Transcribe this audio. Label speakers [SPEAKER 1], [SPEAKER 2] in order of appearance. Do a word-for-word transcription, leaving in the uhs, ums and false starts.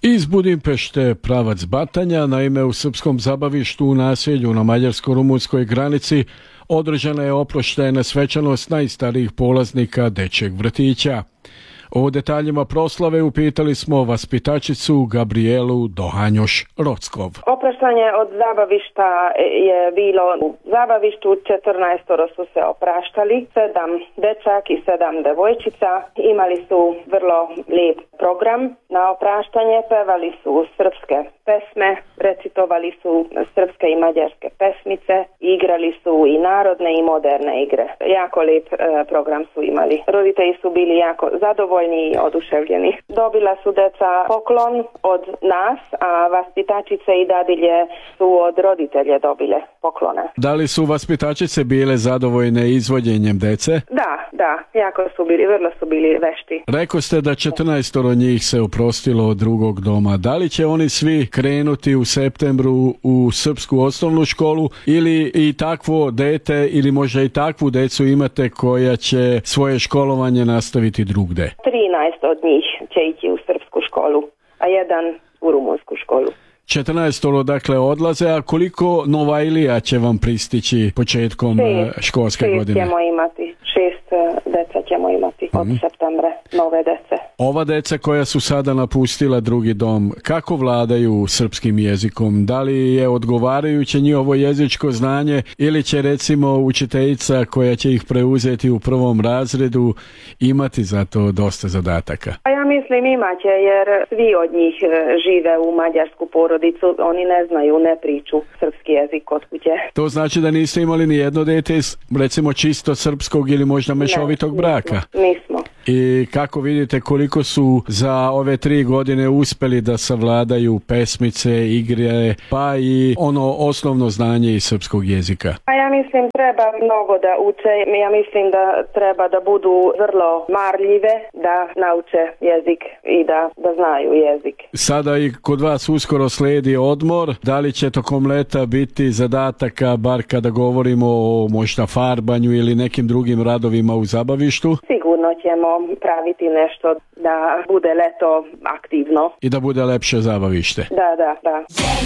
[SPEAKER 1] Iz Budimpešte pravac Batanja, naime u srpskom zabavištu u naselju na mađarsko-rumunskoj granici održana je oproštajna svečanost najstarijih polaznika dečjeg vrtića. O detaljima proslave upitali smo vaspitačicu Gabrielu Dohanjoš-Rockov.
[SPEAKER 2] Opraštanje od zabavišta je bilo u zabavištu, četrnaestoro su se opraštali, sedam dečak i sedam devojčica. Imali su vrlo lijep program na opraštanje, pevali su srpske pesme, recitovali su srpske i mađarske pesmice, igrali su i narodne i moderne igre. Jako lijep e, program su imali. Roditelji su bili jako zadovoljni i oduševljeni. Dobila su deca poklon od nas, a vaspitačice i dadilje su od roditelje dobile poklone.
[SPEAKER 1] Da li su vaspitačice bile zadovoljne izvođenjem dece?
[SPEAKER 2] Da, da, jako su bili, vrlo su bili vešti.
[SPEAKER 1] Rekao ste da četrnaestoro njih se oprostilo od drugog doma. Da li će oni svi krenuti u septembru u srpsku osnovnu školu ili i takvo dete ili možda i takvu decu imate koja će svoje školovanje nastaviti drugde?
[SPEAKER 2] trinaest od njih će ići u srpsku školu, a jedan u rumunsku školu.
[SPEAKER 1] četrnaestoro dakle odlaze, a koliko Novajlija će vam pristići početkom šest, školske
[SPEAKER 2] šest
[SPEAKER 1] godine?
[SPEAKER 2] Šest ćemo imati, šest deca ćemo imati od mm. septembra, nove dece.
[SPEAKER 1] Ova deca koja su sada napustila drugi dom, kako vladaju srpskim jezikom? Da li je odgovarajuće njihovo jezičko znanje ili će recimo učiteljica koja će ih preuzeti u prvom razredu imati za to dosta zadataka?
[SPEAKER 2] Pa ja mislim imaće, jer svi od njih žive u mađarsku porodicu, oni ne znaju, ne priču srpski jezik kod kuće.
[SPEAKER 1] To znači da niste imali ni jedno dete iz recimo čisto srpskog ili možda mešovitog
[SPEAKER 2] ne,
[SPEAKER 1] braka?
[SPEAKER 2] Nismo, nismo.
[SPEAKER 1] I kako vidite koliko su za ove tri godine uspjeli da savladaju pesmice, igre, pa i ono osnovno znanje iz srpskog jezika?
[SPEAKER 2] Pa ja mislim treba mnogo da uče, ja mislim da treba da budu vrlo marljive, da nauče jezik i da, da znaju jezik.
[SPEAKER 1] Sada i kod vas uskoro slijedi odmor, da li će tokom leta biti zadataka, bar kada govorimo o možda farbanju ili nekim drugim radovima u zabavištu?
[SPEAKER 2] Sigurno ćemo praviti nešto da bude leto aktivno.
[SPEAKER 1] I da bude lepše zabavište.
[SPEAKER 2] Da, da, da.